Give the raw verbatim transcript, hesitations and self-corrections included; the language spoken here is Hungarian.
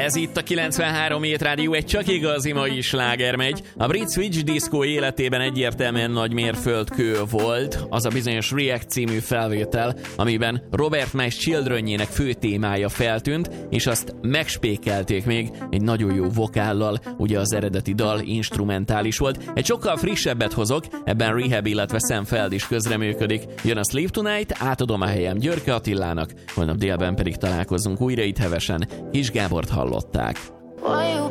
Ez itt a kilencvenhárom Hét Rádió, egy csak igazi mai sláger megy. A brit switch disco életében egyértelműen nagy mérföldkő volt az a bizonyos React című felvétel, amiben Robert Miles Childrenjének fő témája feltűnt, és azt megspékelték még egy nagyon jó vokállal, ugye az eredeti dal instrumentális volt. Egy sokkal frissebbet hozok, ebben Rehab, illetve Sam Feld is közreműködik. Jön a Sleep Tonight, átadom a helyem Györke Attilának, holnap délben pedig találkozunk újra itt hevesen. Kis Gábort hallották.